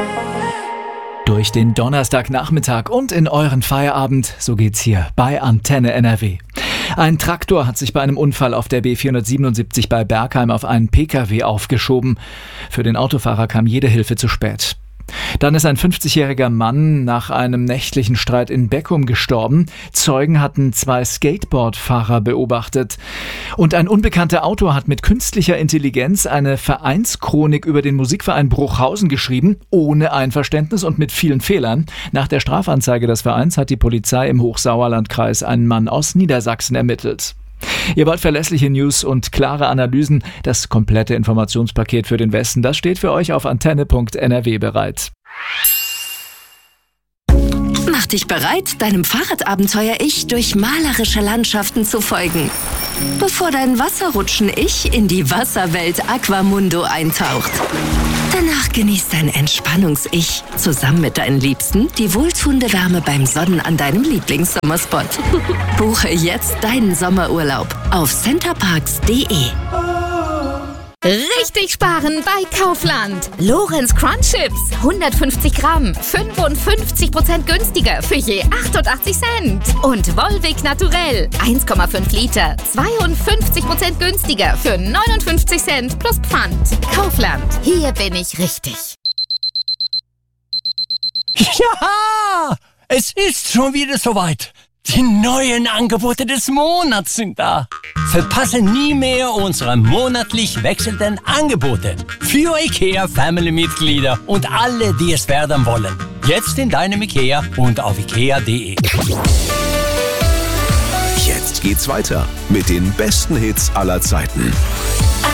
Durch den Donnerstagnachmittag und in euren Feierabend, so geht's hier bei Antenne NRW. Ein Traktor hat sich bei einem Unfall auf der B477 bei Bergheim auf einen PKW aufgeschoben. Für den Autofahrer kam jede Hilfe zu spät. Dann ist ein 50-jähriger Mann nach einem nächtlichen Streit in Beckum gestorben. Zeugen hatten 2 Skateboardfahrer beobachtet. Und ein unbekannter Autor hat mit künstlicher Intelligenz eine Vereinschronik über den Musikverein Bruchhausen geschrieben, ohne Einverständnis und mit vielen Fehlern. Nach der Strafanzeige des Vereins hat die Polizei im Hochsauerlandkreis einen Mann aus Niedersachsen ermittelt. Ihr wollt verlässliche News und klare Analysen? Das komplette Informationspaket für den Westen, das steht für euch auf antenne.nrw bereit. Mach dich bereit, deinem Fahrradabenteuer-Ich durch malerische Landschaften zu folgen. Bevor dein Wasserrutschen-Ich in die Wasserwelt Aquamundo eintaucht. Danach genießt dein Entspannungs-Ich zusammen mit deinen Liebsten die wohltuende Wärme beim Sonnen an deinem Lieblingssommerspot. Buche jetzt deinen Sommerurlaub auf centerparks.de. Richtig sparen bei Kaufland. Lorenz Crunch Chips, 150 Gramm, 55% günstiger für je 88 Cent. Und Volvic Naturell, 1,5 Liter, 52% günstiger für 59 Cent plus Pfand. Kaufland, hier bin ich richtig. Ja, es ist schon wieder soweit. Die neuen Angebote des Monats sind da. Verpasse nie mehr unsere monatlich wechselnden Angebote für IKEA-Family-Mitglieder und alle, die es werden wollen. Jetzt in deinem IKEA und auf ikea.de. Jetzt geht's weiter mit den besten Hits aller Zeiten.